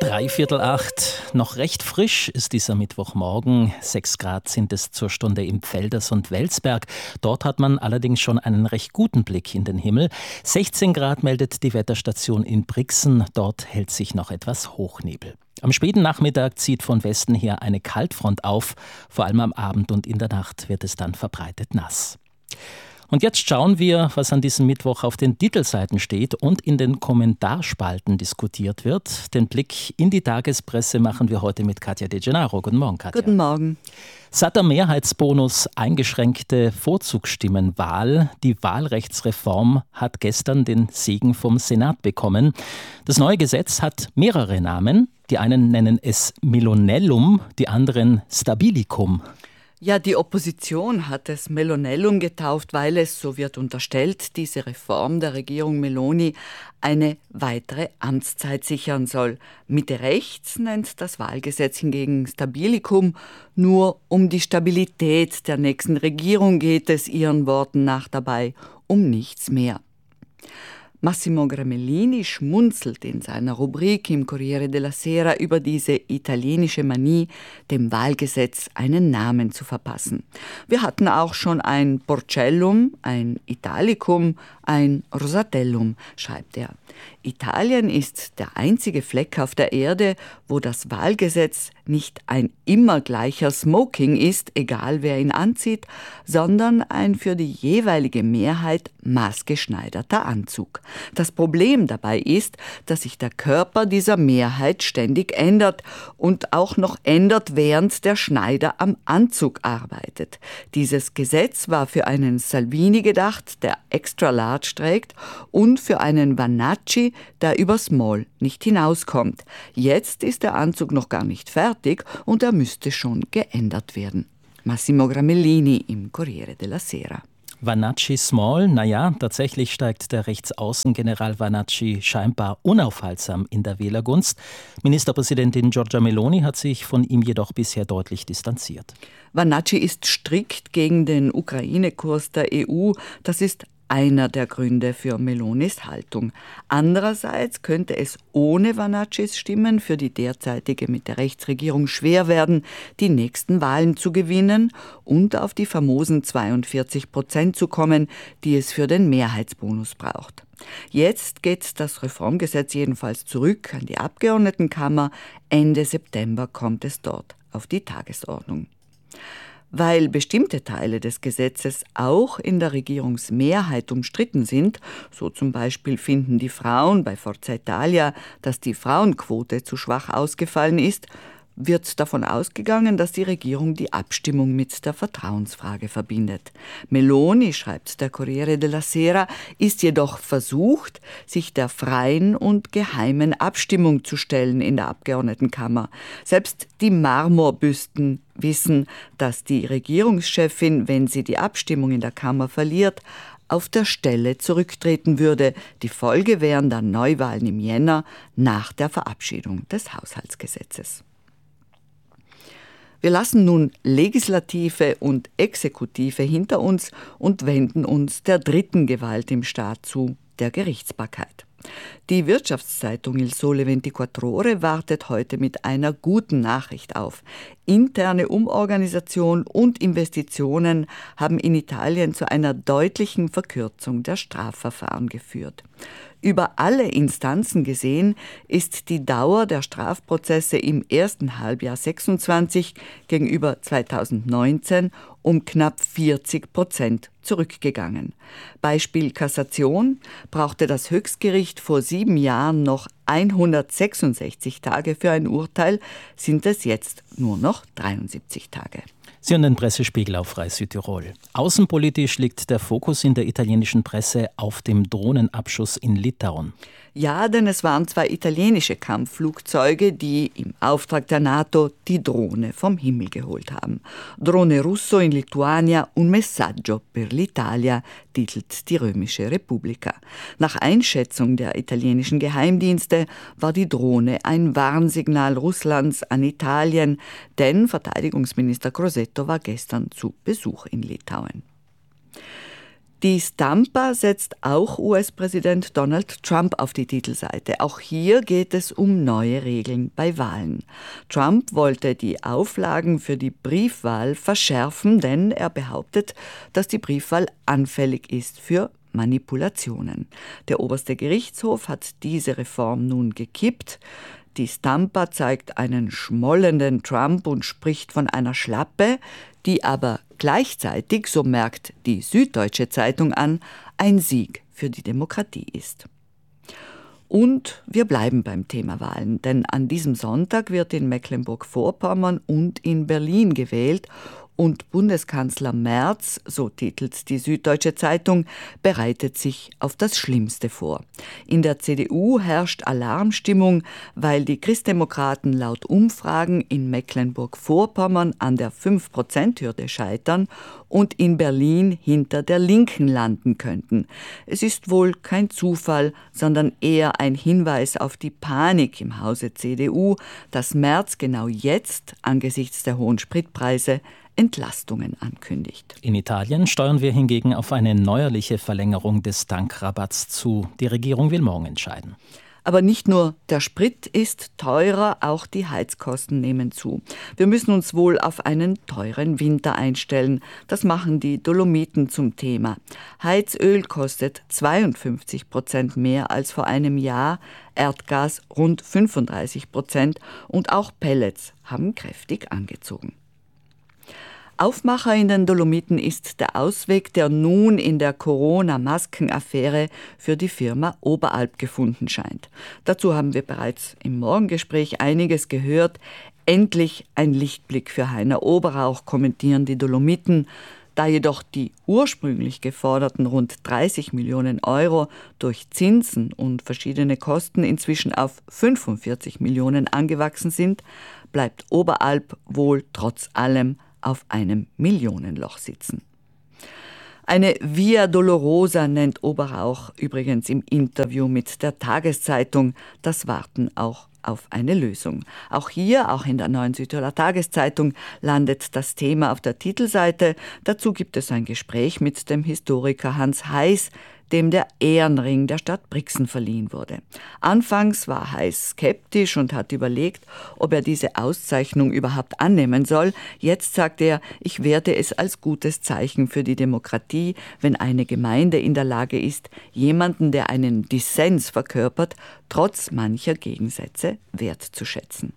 7:45, noch recht frisch ist dieser Mittwochmorgen. 6 Grad sind es zur Stunde im Pfälders und Welsberg. Dort hat man allerdings schon einen recht guten Blick in den Himmel. 16 Grad meldet die Wetterstation in Brixen. Dort hält sich noch etwas Hochnebel. Am späten Nachmittag zieht von Westen her eine Kaltfront auf. Vor allem am Abend und in der Nacht wird es dann verbreitet nass. Und jetzt schauen wir, was an diesem Mittwoch auf den Titelseiten steht und in den Kommentarspalten diskutiert wird. Den Blick in die Tagespresse machen wir heute mit Katja De Gennaro. Guten Morgen, Katja. Guten Morgen. Satter Mehrheitsbonus, eingeschränkte Vorzugsstimmenwahl. Die Wahlrechtsreform hat gestern den Segen vom Senat bekommen. Das neue Gesetz hat mehrere Namen. Die einen nennen es Melonellum, die anderen Stabilicum. Ja, die Opposition hat es Melonellum getauft, weil es, so wird unterstellt, diese Reform der Regierung Meloni eine weitere Amtszeit sichern soll. Mitte rechts nennt das Wahlgesetz hingegen Stabilicum. Nur um die Stabilität der nächsten Regierung geht es ihren Worten nach dabei, um nichts mehr. Massimo Gramellini schmunzelt in seiner Rubrik im Corriere della Sera über diese italienische Manie, dem Wahlgesetz einen Namen zu verpassen. Wir hatten auch schon ein Porcellum, ein Italicum, ein Rosatellum, schreibt er. Italien ist der einzige Fleck auf der Erde, wo das Wahlgesetz nicht ein immer gleicher Smoking ist, egal wer ihn anzieht, sondern ein für die jeweilige Mehrheit maßgeschneiderter Anzug. Das Problem dabei ist, dass sich der Körper dieser Mehrheit ständig ändert und auch noch ändert, während der Schneider am Anzug arbeitet. Dieses Gesetz war für einen Salvini gedacht, der extra large trägt, und für einen Vannacci, der über Small nicht hinauskommt. Jetzt ist der Anzug noch gar nicht fertig und er müsste schon geändert werden. Massimo Gramellini im Corriere della Sera. Vannacci Small, naja, tatsächlich steigt der Rechtsaußengeneral Vannacci scheinbar unaufhaltsam in der Wählergunst. Ministerpräsidentin Giorgia Meloni hat sich von ihm jedoch bisher deutlich distanziert. Vannacci ist strikt gegen den Ukraine-Kurs der EU. Das ist einer der Gründe für Melonis Haltung. Andererseits könnte es ohne Vannaccis Stimmen für die derzeitige Mitte-Rechts-Regierung schwer werden, die nächsten Wahlen zu gewinnen und auf die famosen 42% zu kommen, die es für den Mehrheitsbonus braucht. Jetzt geht das Reformgesetz jedenfalls zurück an die Abgeordnetenkammer. Ende September kommt es dort auf die Tagesordnung. Weil bestimmte Teile des Gesetzes auch in der Regierungsmehrheit umstritten sind, so zum Beispiel finden die Frauen bei Forza Italia, dass die Frauenquote zu schwach ausgefallen ist, wird davon ausgegangen, dass die Regierung die Abstimmung mit der Vertrauensfrage verbindet. Meloni, schreibt der Corriere della Sera, ist jedoch versucht, sich der freien und geheimen Abstimmung zu stellen in der Abgeordnetenkammer. Selbst die Marmorbüsten wissen, dass die Regierungschefin, wenn sie die Abstimmung in der Kammer verliert, auf der Stelle zurücktreten würde. Die Folge wären dann Neuwahlen im Jänner nach der Verabschiedung des Haushaltsgesetzes. Wir lassen nun Legislative und Exekutive hinter uns und wenden uns der dritten Gewalt im Staat zu, der Gerichtsbarkeit. Die Wirtschaftszeitung Il Sole 24 Ore wartet heute mit einer guten Nachricht auf. Interne Umorganisation und Investitionen haben in Italien zu einer deutlichen Verkürzung der Strafverfahren geführt. Über alle Instanzen gesehen ist die Dauer der Strafprozesse im ersten Halbjahr 26 gegenüber 2019 um knapp 40% zurückgegangen. Beispiel Kassation: brauchte das Höchstgericht vor 7 Jahren noch 166 Tage für ein Urteil, sind es jetzt nur noch 73 Tage. Sie hören den Pressespiegel auf Frei Südtirol. Außenpolitisch liegt der Fokus in der italienischen Presse auf dem Drohnenabschuss in Litauen. Ja, denn es waren 2 italienische Kampfflugzeuge, die im Auftrag der NATO die Drohne vom Himmel geholt haben. Drone Russo in Lituania, un messaggio per l'Italia, titelt die Römische Repubblica. Nach Einschätzung der italienischen Geheimdienste war die Drohne ein Warnsignal Russlands an Italien, denn Verteidigungsminister Crosetto war gestern zu Besuch in Litauen. Die Stampa setzt auch US-Präsident Donald Trump auf die Titelseite. Auch hier geht es um neue Regeln bei Wahlen. Trump wollte die Auflagen für die Briefwahl verschärfen, denn er behauptet, dass die Briefwahl anfällig ist für Manipulationen. Der oberste Gerichtshof hat diese Reform nun gekippt. Die Stampa zeigt einen schmollenden Trump und spricht von einer Schlappe, die aber gleichzeitig, so merkt die Süddeutsche Zeitung an, ein Sieg für die Demokratie ist. Und wir bleiben beim Thema Wahlen, denn an diesem Sonntag wird in Mecklenburg-Vorpommern und in Berlin gewählt. Und Bundeskanzler Merz, so titelt die Süddeutsche Zeitung, bereitet sich auf das Schlimmste vor. In der CDU herrscht Alarmstimmung, weil die Christdemokraten laut Umfragen in Mecklenburg-Vorpommern an der 5%-Hürde scheitern und in Berlin hinter der Linken landen könnten. Es ist wohl kein Zufall, sondern eher ein Hinweis auf die Panik im Hause CDU, dass Merz genau jetzt angesichts der hohen Spritpreise Entlastungen ankündigt. In Italien steuern wir hingegen auf eine neuerliche Verlängerung des Tankrabatts zu. Die Regierung will morgen entscheiden. Aber nicht nur der Sprit ist teurer, auch die Heizkosten nehmen zu. Wir müssen uns wohl auf einen teuren Winter einstellen. Das machen die Dolomiten zum Thema. Heizöl kostet 52% mehr als vor einem Jahr, Erdgas rund 35% und auch Pellets haben kräftig angezogen. Aufmacher in den Dolomiten ist der Ausweg, der nun in der Corona-Maskenaffäre für die Firma Oberalp gefunden scheint. Dazu haben wir bereits im Morgengespräch einiges gehört. Endlich ein Lichtblick für Heiner Oberrauch, kommentieren die Dolomiten. Da jedoch die ursprünglich geforderten rund 30 Millionen Euro durch Zinsen und verschiedene Kosten inzwischen auf 45 Millionen angewachsen sind, bleibt Oberalp wohl trotz allem auf einem Millionenloch sitzen. Eine Via Dolorosa nennt Oberrauch übrigens im Interview mit der Tageszeitung das Warten auch auf eine Lösung. Auch hier, auch in der Neuen Südtiroler Tageszeitung, landet das Thema auf der Titelseite. Dazu gibt es ein Gespräch mit dem Historiker Hans Heiß, dem der Ehrenring der Stadt Brixen verliehen wurde. Anfangs war Heiß skeptisch und hat überlegt, ob er diese Auszeichnung überhaupt annehmen soll. Jetzt sagt er, ich werte es als gutes Zeichen für die Demokratie, wenn eine Gemeinde in der Lage ist, jemanden, der einen Dissens verkörpert, trotz mancher Gegensätze wertzuschätzen.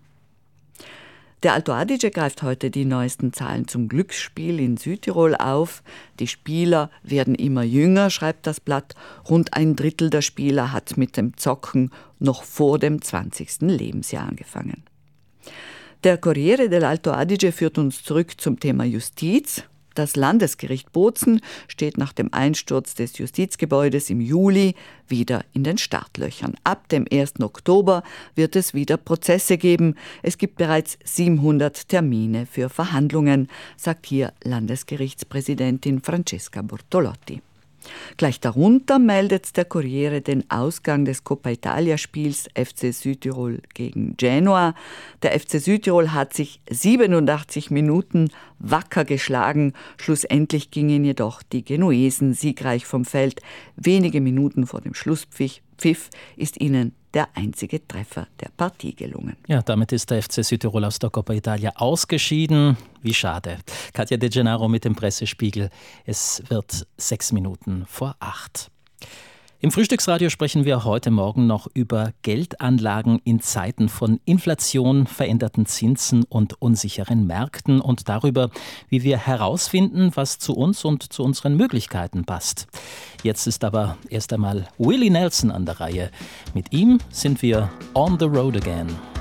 Der Alto Adige greift heute die neuesten Zahlen zum Glücksspiel in Südtirol auf. Die Spieler werden immer jünger, schreibt das Blatt. Rund ein Drittel der Spieler hat mit dem Zocken noch vor dem 20. Lebensjahr angefangen. Der Corriere dell'Alto Adige führt uns zurück zum Thema Justiz. Das Landesgericht Bozen steht nach dem Einsturz des Justizgebäudes im Juli wieder in den Startlöchern. Ab dem 1. Oktober wird es wieder Prozesse geben. Es gibt bereits 700 Termine für Verhandlungen, sagt hier Landesgerichtspräsidentin Francesca Bortolotti. Gleich darunter meldet der Corriere den Ausgang des Coppa Italia-Spiels FC Südtirol gegen Genoa. Der FC Südtirol hat sich 87 Minuten wacker geschlagen. Schlussendlich gingen jedoch die Genuesen siegreich vom Feld. Wenige Minuten vor dem Schlusspfiff ist ihnen der einzige Treffer der Partie gelungen. Ja, damit ist der FC Südtirol aus der Coppa Italia ausgeschieden. Wie schade. Katja De Gennaro mit dem Pressespiegel. Es wird 6 Minuten vor 8. Im Frühstücksradio sprechen wir heute Morgen noch über Geldanlagen in Zeiten von Inflation, veränderten Zinsen und unsicheren Märkten und darüber, wie wir herausfinden, was zu uns und zu unseren Möglichkeiten passt. Jetzt ist aber erst einmal Willie Nelson an der Reihe. Mit ihm sind wir on the road again.